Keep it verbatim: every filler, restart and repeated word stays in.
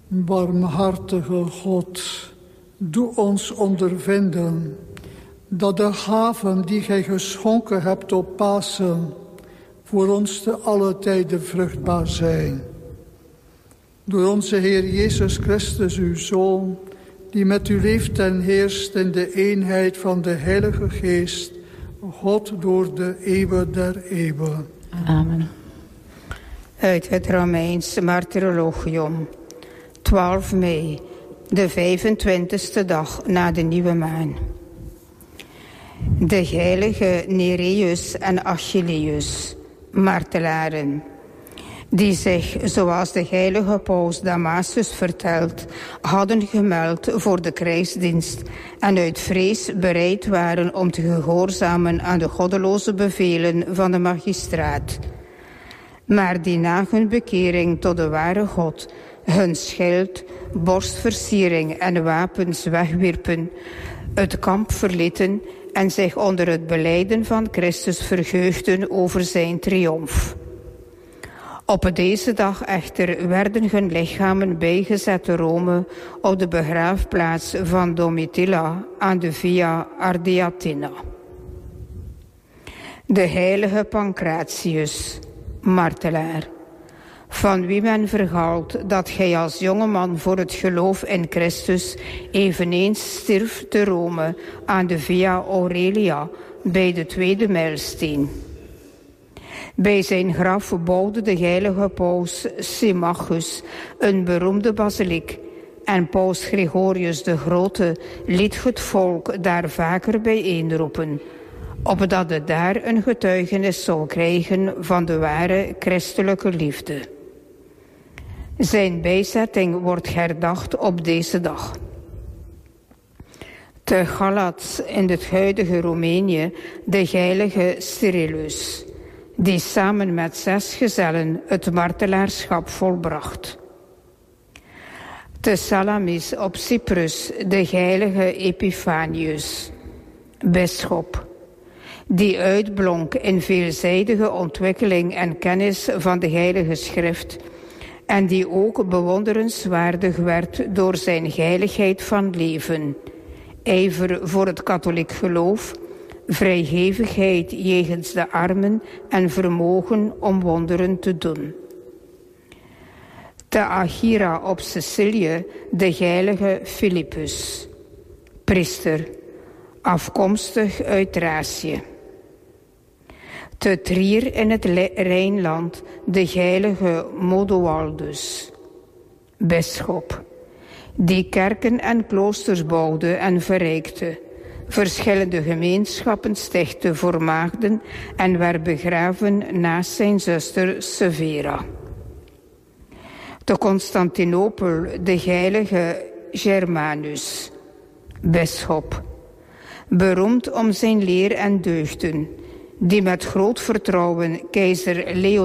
Barmhartige God, doe ons ondervinden dat de gaven die gij geschonken hebt op Pasen voor ons te alle tijden vruchtbaar zijn. Door onze Heer Jezus Christus, uw Zoon, die met u leeft en heerst in de eenheid van de Heilige Geest, God door de eeuwen der eeuwen. Amen. Uit het Romeins Martyrologium, twaalf mei, de vijfentwintigste dag na de nieuwe maan. De heilige Nereus en Achilleus, martelaren, die zich, zoals de heilige paus Damasus vertelt, hadden gemeld voor de krijgsdienst en uit vrees bereid waren om te gehoorzamen aan de goddeloze bevelen van de magistraat. Maar die na hun bekering tot de ware God hun schild, borstversiering en wapens wegwierpen, het kamp verlieten en zich onder het belijden van Christus verheugden over zijn triomf. Op deze dag echter werden hun lichamen bijgezet te Rome op de begraafplaats van Domitilla aan de Via Ardeatina. De heilige Pancratius, martelaar, van wie men verhaalt dat gij als jongeman voor het geloof in Christus eveneens stierf te Rome aan de Via Aurelia bij de tweede mijlsteen. Bij zijn graf bouwde de heilige paus Symmachus een beroemde basiliek en paus Gregorius de Grote liet het volk daar vaker bijeenroepen, opdat het daar een getuigenis zou krijgen van de ware christelijke liefde. Zijn bijzetting wordt herdacht op deze dag. Te Galatz in het huidige Roemenië de heilige Cyrillus, die samen met zes gezellen het martelaarschap volbracht. Te Salamis op Cyprus de heilige Epiphanius, bisschop, die uitblonk in veelzijdige ontwikkeling en kennis van de heilige schrift en die ook bewonderenswaardig werd door zijn heiligheid van leven, ijver voor het katholiek geloof, vrijgevigheid jegens de armen en vermogen om wonderen te doen. Te Agira op Sicilië de heilige Philippus, priester, afkomstig uit Thracië. Te Trier in het Rijnland de heilige Modoaldus, bisschop, die kerken en kloosters bouwde en verrijkte, verschillende gemeenschappen stichtte voor maagden en werd begraven naast zijn zuster Severa. Te Constantinopel de heilige Germanus, bisschop, beroemd om zijn leer en deugden, die met groot vertrouwen keizer Leo